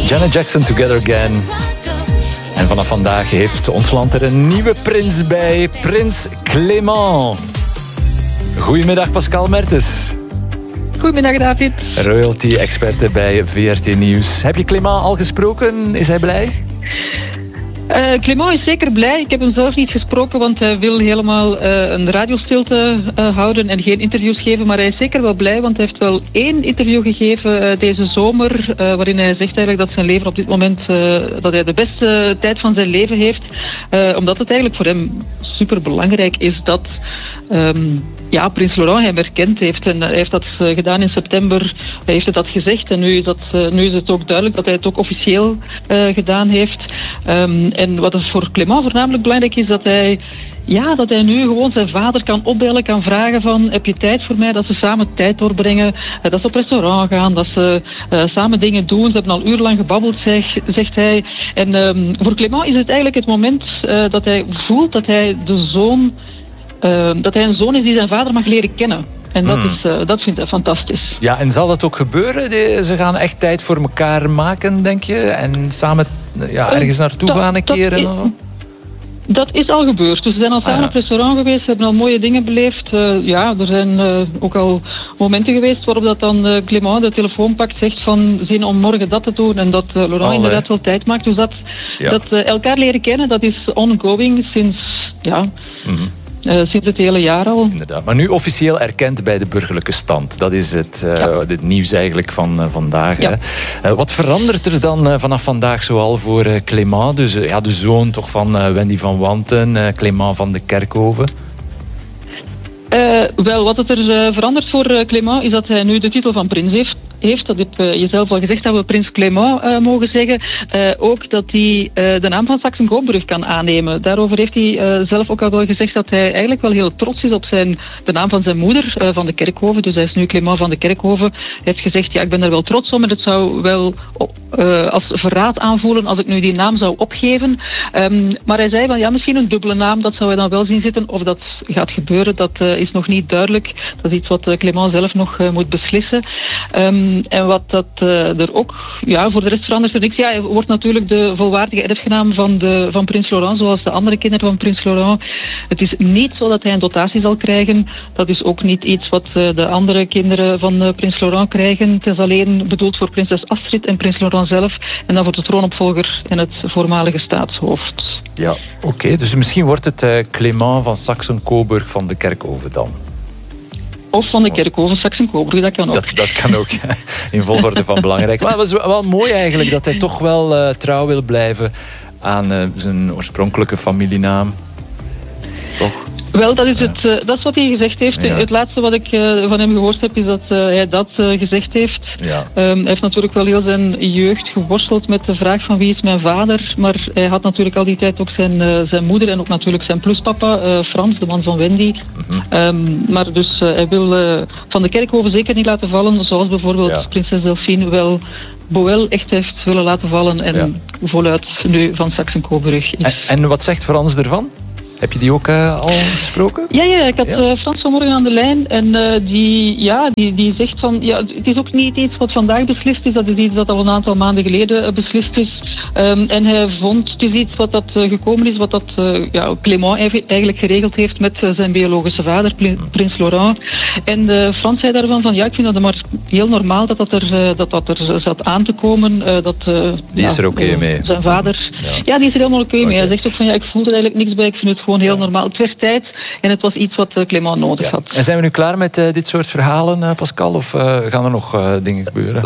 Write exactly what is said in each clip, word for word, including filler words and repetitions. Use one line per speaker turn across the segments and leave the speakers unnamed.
Janet Jackson, Together Again. En vanaf vandaag heeft ons land er een nieuwe prins bij. Prins Clément. Goedemiddag Pascal Mertens.
Goedemiddag David.
Royalty-experte bij V R T Nieuws. Heb je Clément al gesproken? Is hij blij?
Uh, Clément is zeker blij. Ik heb hem zelf niet gesproken, want hij wil helemaal uh, een radiostilte uh, houden en geen interviews geven. Maar hij is zeker wel blij, want hij heeft wel één interview gegeven uh, deze zomer, uh, waarin hij zegt eigenlijk dat zijn leven op dit moment, uh, dat hij de beste tijd van zijn leven heeft. Uh, omdat het eigenlijk voor hem super belangrijk is dat um, ja, Prins Laurent hem erkend heeft. En hij heeft dat uh, gedaan in september. Hij heeft het dat gezegd. En nu is, dat, uh, nu is het ook duidelijk dat hij het ook officieel uh, gedaan heeft. Um, en wat het voor Clément voornamelijk belangrijk is, dat hij, ja, dat hij nu gewoon zijn vader kan opbellen, kan vragen van, heb je tijd voor mij? Dat ze samen tijd doorbrengen, uh, dat ze op restaurant gaan, dat ze uh, samen dingen doen. Ze hebben al urenlang gebabbeld, zeg, zegt hij. En um, voor Clément is het eigenlijk het moment uh, dat hij voelt dat hij de zoon, uh, dat hij een zoon is die zijn vader mag leren kennen. En dat,
hmm.
is, uh, dat vindt hij fantastisch.
Ja, en zal dat ook gebeuren? De, ze gaan echt tijd voor elkaar maken, denk je? En samen ja, ergens naartoe
dat,
gaan een
dat
keer?
Is,
en
dat is al gebeurd. Dus ze zijn al samen
ah, ja.
op restaurant geweest. Ze hebben al mooie dingen beleefd. Uh, ja, er zijn uh, ook al momenten geweest waarop dat dan uh, Clément de telefoon pakt, zegt van zin om morgen dat te doen. En dat uh, Laurent
Allee.
inderdaad wel tijd maakt. Dus dat,
ja.
dat uh, elkaar leren kennen, dat is ongoing sinds... Ja,
mm-hmm.
Uh, sinds het hele jaar al.
Inderdaad. Maar nu officieel erkend bij de burgerlijke stand. Dat is het, uh,
ja.
het nieuws eigenlijk van uh, vandaag.
Ja.
Hè. Uh, wat verandert er dan uh, vanaf vandaag zoal voor uh, Clément? Dus uh, ja, de zoon toch van uh, Wendy van Wanten, uh, Clément van de Kerkhoven.
Uh, wel, wat het er uh, verandert voor uh, Clément is dat hij nu de titel van prins heeft. heeft. Dat heb uh, je zelf al gezegd, dat we prins Clément uh, mogen zeggen. Uh, ook dat hij uh, de naam van Saxe-Coburg kan aannemen. Daarover heeft hij uh, zelf ook al wel gezegd dat hij eigenlijk wel heel trots is op zijn, de naam van zijn moeder, uh, van de Kerkhoven. Dus hij is nu Clément van de Kerkhoven. Hij heeft gezegd, ja, ik ben daar wel trots om en het zou wel uh, als verraad aanvoelen als ik nu die naam zou opgeven. Um, maar hij zei van, ja, misschien een dubbele naam, dat zou hij dan wel zien zitten. Of dat gaat gebeuren, dat uh, is nog niet duidelijk. Dat is iets wat uh, Clément zelf nog uh, moet beslissen. Um, en wat dat uh, er ook, ja, voor de rest verandert er niks. Ja, hij wordt natuurlijk de volwaardige erfgenaam van, de, van Prins Laurent, zoals de andere kinderen van Prins Laurent. Het is niet zo dat hij een dotatie zal krijgen. Dat is ook niet iets wat uh, de andere kinderen van uh, Prins Laurent krijgen. Het is alleen bedoeld voor prinses Astrid en Prins Laurent zelf. En dan voor de troonopvolger en het voormalige staatshoofd.
Ja, oké. Okay. Dus misschien wordt het uh, Clément van Saxe-Coburg van de Kerkhoven dan.
Of van de Kerkhoven, Saxe-Coburg, dat kan ook.
Dat, dat kan ook, in volgorde van belangrijk. Maar het was wel mooi eigenlijk dat hij toch wel uh, trouw wil blijven aan uh, zijn oorspronkelijke familienaam. Toch?
Wel, dat is, het, uh, dat is wat hij gezegd heeft. Ja. Het laatste wat ik uh, van hem gehoord heb, is dat uh, hij dat uh, gezegd heeft.
Ja.
Um, hij heeft natuurlijk wel heel zijn jeugd geworsteld met de vraag van wie is mijn vader. Maar hij had natuurlijk al die tijd ook zijn, uh, zijn moeder en ook natuurlijk zijn pluspapa, uh, Frans, de man van Wendy. Mm-hmm. Um, maar dus uh, hij wil uh, van de Kerkhoven zeker niet laten vallen, zoals bijvoorbeeld ja. prinses Delphine wel Boel echt heeft willen laten vallen en ja. voluit nu van Saxe-Coburg is.
En, en wat zegt Frans ervan? Heb je die ook uh, al gesproken?
Ja, ja, ik had ja. uh, Frans vanmorgen aan de lijn en uh, die, ja, die, die zegt van, ja, het is ook niet iets wat vandaag beslist is, dat is iets dat al een aantal maanden geleden uh, beslist is. Um, en hij vond, het is iets wat dat uh, gekomen is, wat dat uh, ja, Clément eigenlijk geregeld heeft met uh, zijn biologische vader, Pl- Prins Laurent. En uh, Frans zei daarvan van, ja, ik vind dat maar heel normaal dat dat er, uh, dat, dat er zat aan te komen. Uh, dat, uh,
die
ja,
is er oké okay
uh,
mee?
Zijn vader, ja. ja, die is er helemaal oké okay okay. mee. Hij zegt ook van, ja, ik voelde er eigenlijk niks bij, ik vind het gewoon heel ja. normaal. Het werd tijd en het was iets wat uh, Clément nodig ja. had.
En zijn we nu klaar met uh, dit soort verhalen, uh, Pascal, of uh, gaan er nog uh, dingen gebeuren?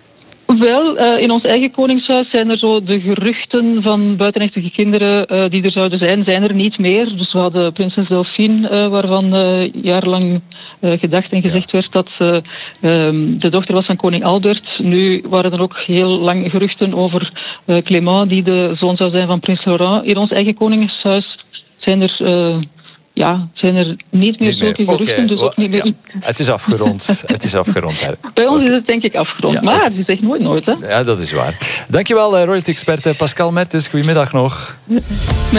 Wel, uh, in ons eigen koningshuis zijn er zo de geruchten van buitenechtelijke kinderen uh, die er zouden zijn, zijn er niet meer. Dus we hadden prinses Delphine, uh, waarvan uh, jarenlang uh, gedacht en gezegd ja. werd dat uh, um, de dochter was van koning Albert. Nu waren er ook heel lang geruchten over uh, Clément, die de zoon zou zijn van prins Laurent. In ons eigen koningshuis zijn er... Uh, Ja, zijn er niet meer zulke geruchten, okay. dus ook niet meer...
Ja. Het is afgerond. Het is afgerond. Hè.
Bij ons okay. is het denk ik afgerond, ja, maar okay. je zegt nooit nooit, hè?
Ja, dat is waar. Dankjewel, royalty-expert Pascal Mertens. Goedemiddag nog.